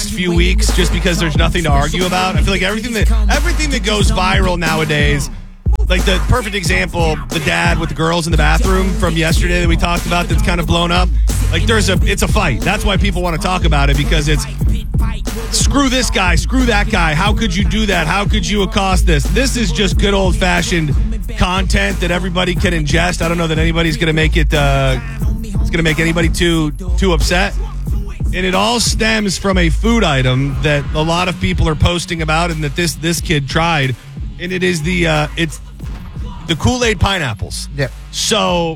last few weeks just because there's nothing to argue about. I feel like everything that goes viral nowadays, like the perfect example, the dad with the girls in the bathroom from yesterday that we talked about that's kind of blown up. Like it's a fight. That's why people want to talk about it, because it's screw this guy, screw that guy. How could you do that? How could you accost this? This is just good old-fashioned content that everybody can ingest. I don't know that anybody's going to make it, it's going to make anybody too upset. And it all stems from a food item that a lot of people are posting about and that this kid tried. And it is it's the Kool-Aid pineapples. Yep. So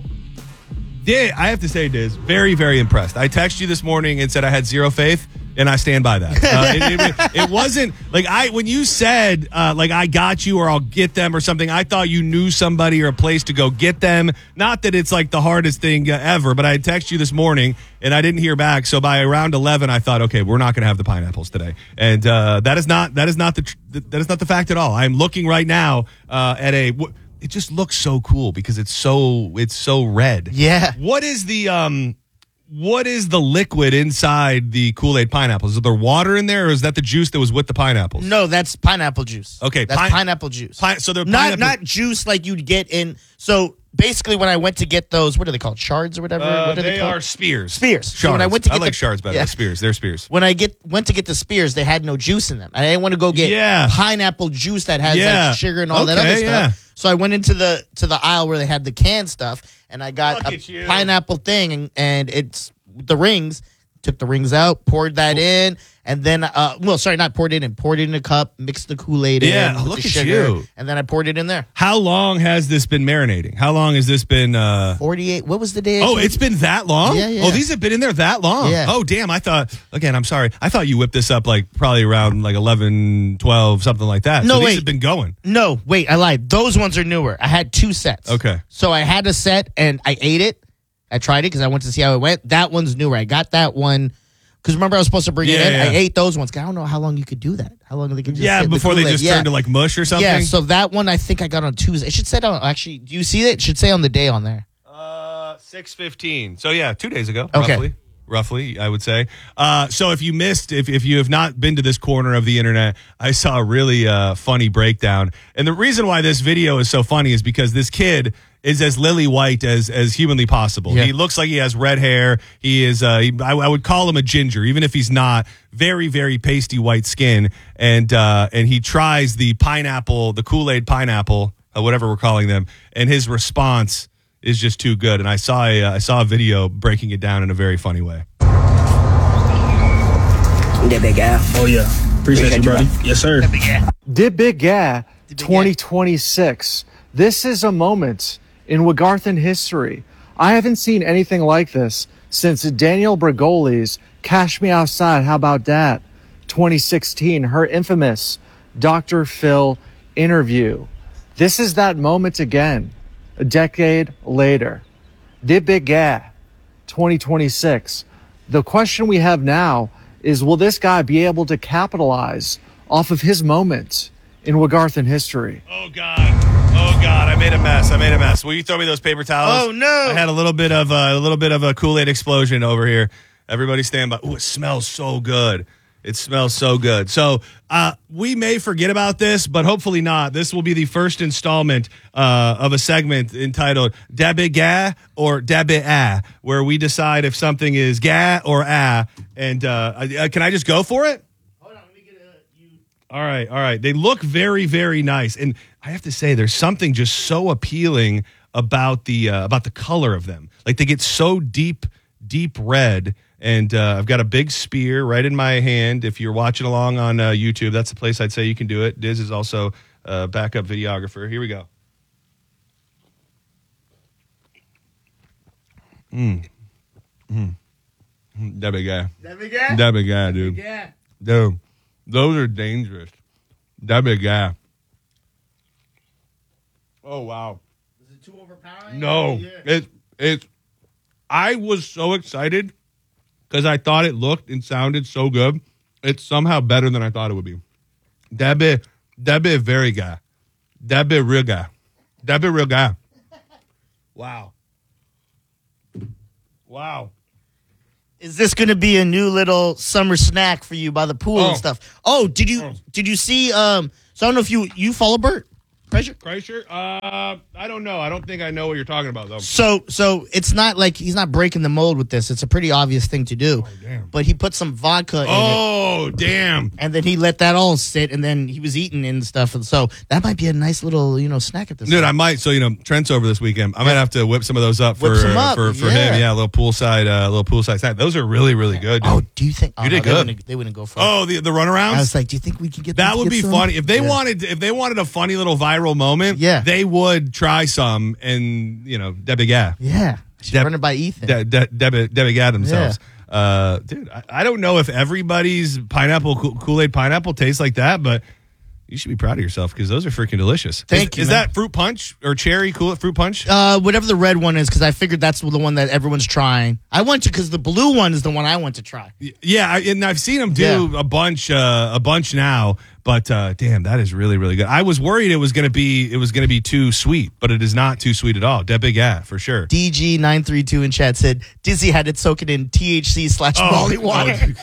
I have to say, Diz, very, very impressed. I texted you this morning and said I had zero faith, and I stand by that. It wasn't like when you said like I got you or I'll get them or something. I thought you knew somebody or a place to go get them. Not that it's like the hardest thing ever, but I had texted you this morning and I didn't hear back. So by around 11, I thought, okay, we're not going to have the pineapples today, and that is not the fact at all. I'm looking right now at It just looks so cool because it's so red. Yeah. What is the liquid inside the Kool-Aid pineapples? Is there water in there, or is that the juice that was with the pineapples? No, that's pineapple juice. Okay, that's pineapple juice. So they're not juice like you'd get in. So basically, when I went to get those, what are they called? Shards or whatever? What are they called? are spears. Spears. Shards. So when I went to get like shards better. Yeah. Spears. They're spears. When I went to get the spears, they had no juice in them. I didn't want to go get pineapple juice that has like sugar and all that other stuff. Yeah. So I went into the aisle where they had the canned stuff, and I got a pineapple thing, and it's the rings. Took the rings out, poured that in, and then poured it in a cup, mixed the Kool-Aid in with look the at sugar, you. and then I poured it in there. How long has this been marinating? How long has this been 48. What was the day? Oh, it's been that long? Yeah. Oh, these have been in there that long? Yeah. Oh, damn. I'm sorry. I thought you whipped this up like probably around like 11, 12, something like that. No, so these wait. have been going. No, wait, I lied. Those ones are newer. I had 2 sets. Okay. So I had a set, and I ate it. I tried it because I wanted to see how it went. That one's newer. I got that one. Because remember, I was supposed to bring it in. Yeah. I ate those ones. I don't know how long you could do that. How long they could just sit before they just turn to like mush or something? Yeah, so that one I think I got on Tuesday. It should say on, actually, do you see it? It should say on the day on there. 6:15. So, 2 days ago, okay. Roughly, I would say. So if you missed, if you have not been to this corner of the internet, I saw a really funny breakdown. And the reason why this video is so funny is because this kid is as lily white as humanly possible. Yeah. He looks like he has red hair. He is, I would call him a ginger, even if he's not. Very, very pasty white skin. And he tries the pineapple, the Kool-Aid pineapple, whatever we're calling them, and his response is just too good. And I saw a video breaking it down in a very funny way. The big guy. Oh, yeah. Appreciate you, buddy. Yes, sir. The Big Guy 2026. This is a moment in Wagarthan history. I haven't seen anything like this since Daniel Bregoli's Cash Me Outside, How About That? 2016, her infamous Dr. Phil interview. This is that moment again, a decade later. The Big Guy 2026. The question we have now is, will this guy be able to capitalize off of his moment in Wagarthan history? Oh, God, I made a mess. Will you throw me those paper towels? Oh, no. I had a little bit of a Kool-Aid explosion over here. Everybody stand by. Oh, it smells so good. So we may forget about this, but hopefully not. This will be the first installment of a segment entitled Dabbe Ga or Dabbe Ah, where we decide if something is Ga or Ah. And can I just go for it? Hold on, let me get you. All right. They look very, very nice. And I have to say, there's something just so appealing about the color of them. Like they get so deep red. And I've got a big spear right in my hand. If you're watching along on YouTube, that's the place I'd say you can do it. Diz is also a backup videographer. Here we go. That big guy, dude. Dude, those are dangerous. That big guy. Oh, wow. Is it too overpowering? No. Yeah. I was so excited because I thought it looked and sounded so good. It's somehow better than I thought it would be. That be very guy. That be real guy. That be real guy. Wow. Is this going to be a new little summer snack for you by the pool and stuff? Oh, did you see? So I don't know if you follow Bert Kreischer? I don't know. I don't think I know what you're talking about, though. So it's not like he's not breaking the mold with this. It's a pretty obvious thing to do. Oh, damn. But he put some vodka in it. Oh, damn. And then he let that all sit, and then he was eating and stuff. And so that might be a nice little, snack at this Dude, time. I might. So, Trent's over this weekend. I might have to whip some of those up for Whip some up, him. Yeah, a little poolside snack. Those are really, really good. Dude. Oh, do you think? You did good. They wouldn't go for it. Oh, the runarounds? I was like, do you think we can get that? them Would to be get some? funny if they wanted a funny little viral moment. Yeah. They would try some and Debbie Gah. Yeah. She's running by Ethan. Debbie Gah themselves. Dude, I don't know if everybody's Kool-Aid pineapple tastes like that, but you should be proud of yourself because those are freaking delicious. Thank you. Is that fruit punch or cherry fruit punch? Whatever the red one is, because I figured that's the one that everyone's trying. I went to because the blue one is the one I want to try. Yeah, and I've seen them do a bunch now. But damn, that is really, really good. I was worried it was gonna be too sweet, but it is not too sweet at all. Debbie Gah for sure. DG932 in chat said Dizzy had it soaking in THC/Molly water.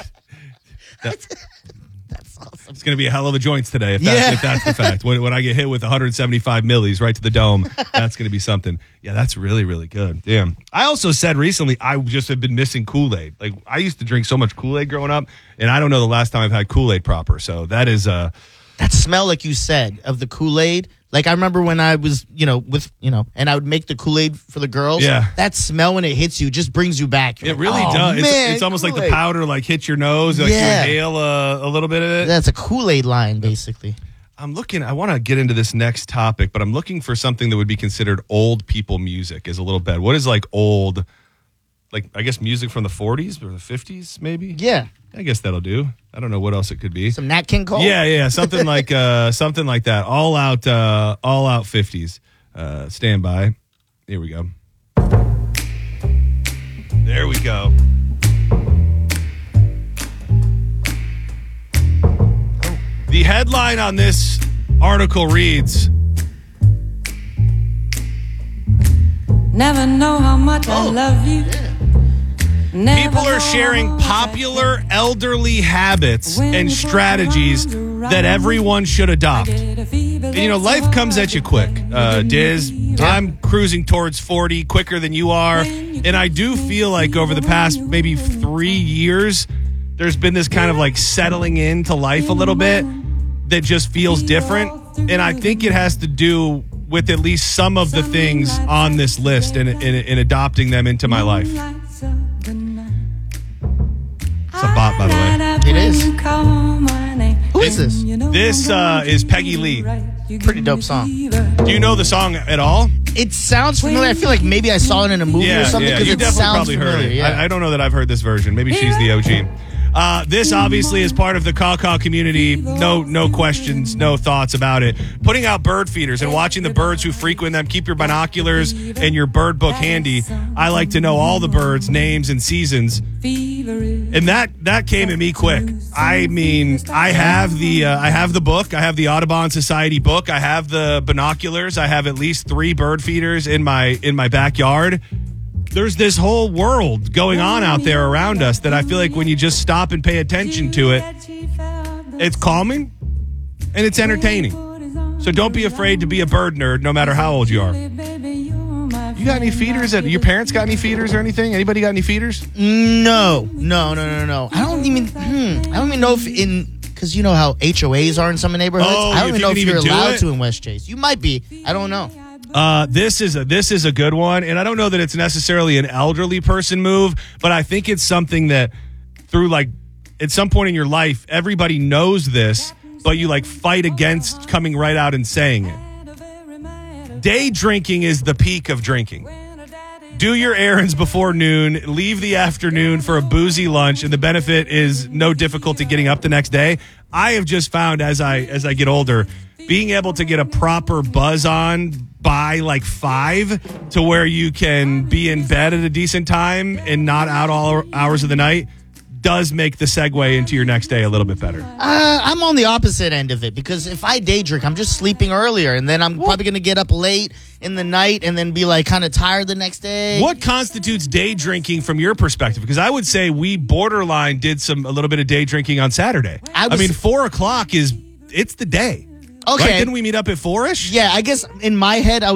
That's awesome. It's going to be a hell of a joints today if that's the fact. When I get hit with 175 millis right to the dome, that's going to be something. Yeah, that's really, really good. Damn. I also said recently I just have been missing Kool-Aid. Like, I used to drink so much Kool-Aid growing up, and I don't know the last time I've had Kool-Aid proper. So that is... that smell, like you said, of the Kool-Aid. Like, I remember when I was, and I would make the Kool-Aid for the girls. Yeah. That smell when it hits you just brings you back. You're it really like, does. Man, it's almost Kool-Aid. like the powder hits your nose. Like you inhale a little bit of it. That's a Kool-Aid line, basically. I want to get into this next topic, but I'm looking for something that would be considered old people music as a little bit. What is like old, like I guess music from the 40s or the 50s maybe? Yeah. I guess that'll do. I don't know what else it could be. Some Nat King Cole? Yeah, something like that. All out 50s. Stand by. Here we go. There we go. The headline on this article reads, never know how much I love you. people are sharing popular elderly habits and strategies that everyone should adopt. And, life comes at you quick. Diz, I'm cruising towards 40 quicker than you are. And I do feel like over the past maybe 3 years, there's been this kind of like settling into life a little bit that just feels different. And I think it has to do with at least some of the things on this list and adopting them into my life. It's a bop, by the way. It is. Who is this? This is Peggy Lee. Pretty dope song. Do you know the song at all? It sounds familiar. I feel like maybe I saw it in a movie or something because you it definitely sounds probably familiar. heard it. Yeah. I don't know that I've heard this version. Maybe she's the OG. This obviously is part of the caw community. No questions, no thoughts about it. Putting out bird feeders and watching the birds who frequent them. Keep your binoculars and your bird book handy. I like to know all the birds' names and seasons. And that came at me quick. I mean, I have the book. I have the Audubon Society book. I have the binoculars. I have at least 3 bird feeders in my backyard. There's this whole world going on out there around us that I feel like when you just stop and pay attention to it, it's calming and it's entertaining. So don't be afraid to be a bird nerd no matter how old you are. You got any feeders? Your parents got any feeders or anything? Anybody got any feeders? No. I don't even know if because you know how HOAs are in some neighborhoods. Oh, I don't even know if you're even allowed to in West Chase. You might be. I don't know. This is a good one, and I don't know that it's necessarily an elderly person move, but I think it's something that through like at some point in your life, everybody knows this, but you like fight against coming right out and saying it. Day drinking is the peak of drinking. Do your errands before noon, leave the afternoon for a boozy lunch, and the benefit is no difficulty getting up the next day. I have just found as I get older, being able to get a proper buzz on by like 5 to where you can be in bed at a decent time and not out all hours of the night does make the segue into your next day a little bit better. I'm on the opposite end of it because if I day drink, I'm just sleeping earlier, and then I'm probably going to get up late in the night and then be like kind of tired the next day. What constitutes day drinking from your perspective? Because I would say we borderline did a little bit of day drinking on Saturday. I mean, 4 o'clock it's the day. Okay. Right? Didn't we meet up at 4-ish? Yeah, I guess in my head, I